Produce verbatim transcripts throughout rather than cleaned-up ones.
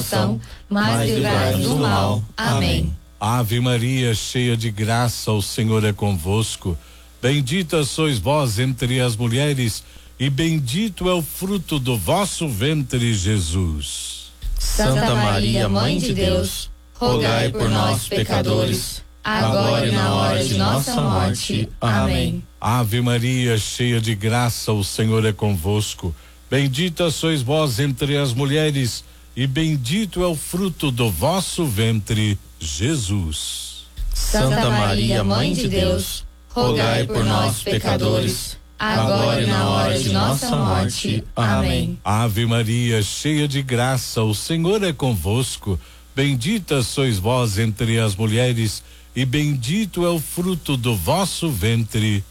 salvação, mas livrai-nos do mal. Amém. Ave Maria, cheia de graça, o Senhor é convosco. Bendita sois vós entre as mulheres, e bendito é o fruto do vosso ventre, Jesus. Santa Maria, Mãe de Deus, rogai por nós, pecadores, agora e na hora de nossa morte. Amém. Ave Maria, cheia de graça, o Senhor é convosco. Bendita sois vós entre as mulheres, e bendito é o fruto do vosso ventre, Jesus. Santa Maria, Mãe de Deus, rogai por nós, pecadores, agora e na hora de nossa morte. Amém. Ave Maria, cheia de graça, o Senhor é convosco. Bendita sois vós entre as mulheres, e bendito é o fruto do vosso ventre,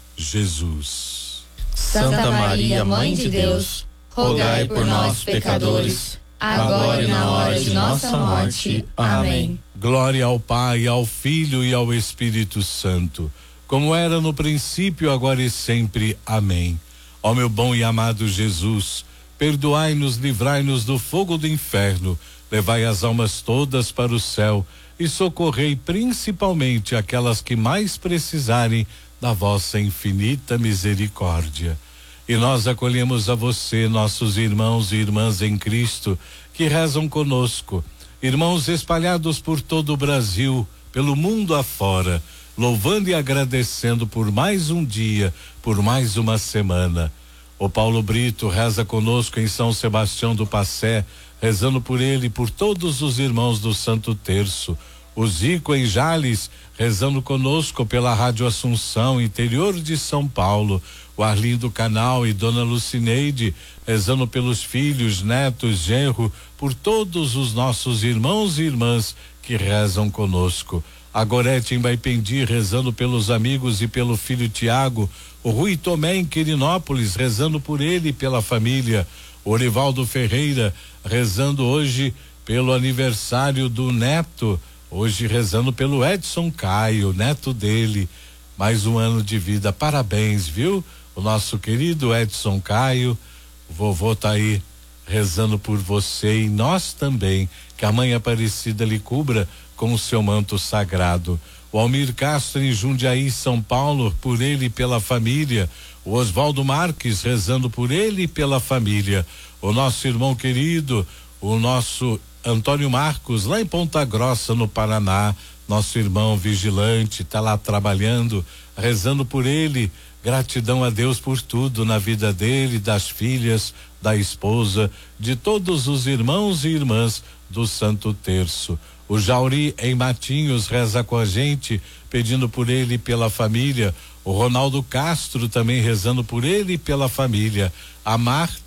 Jesus. Santa Maria, Mãe de Deus, rogai por nós, pecadores, agora e na hora de nossa morte. Amém. Glória ao Pai, ao Filho e ao Espírito Santo, como era no princípio, agora e sempre. Amém. Ó meu bom e amado Jesus, perdoai-nos, livrai-nos do fogo do inferno, levai as almas todas para o céu e socorrei principalmente aquelas que mais precisarem da vossa infinita misericórdia. E nós acolhemos a você, nossos irmãos e irmãs em Cristo, que rezam conosco, irmãos espalhados por todo o Brasil, pelo mundo afora, louvando e agradecendo por mais um dia, por mais uma semana. O Paulo Brito reza conosco em São Sebastião do Passé, rezando por ele e por todos os irmãos do Santo Terço. O Zico em Jales, rezando conosco pela Rádio Assunção, interior de São Paulo. O Arlindo Canal e Dona Lucineide, rezando pelos filhos, netos, genro, por todos os nossos irmãos e irmãs que rezam conosco. A Gorete em Baipendi, rezando pelos amigos e pelo filho Tiago. O Rui Tomé em Quirinópolis, rezando por ele e pela família. O Orivaldo Ferreira, rezando hoje pelo aniversário do neto, hoje rezando pelo Edson Caio, neto dele, mais um ano de vida, parabéns, viu? O nosso querido Edson Caio, o vovô tá aí rezando por você e nós também, que a Mãe Aparecida lhe cubra com o seu manto sagrado. O Almir Castro em Jundiaí, São Paulo, por ele e pela família. O Oswaldo Marques rezando por ele e pela família. O nosso irmão querido, o nosso Antônio Marcos, lá em Ponta Grossa, no Paraná, nosso irmão vigilante, tá lá trabalhando, rezando por ele. Gratidão a Deus por tudo na vida dele, das filhas, da esposa, de todos os irmãos e irmãs do Santo Terço. O Jauri em Matinhos reza com a gente, pedindo por ele e pela família. O Ronaldo Castro também rezando por ele e pela família. A Marta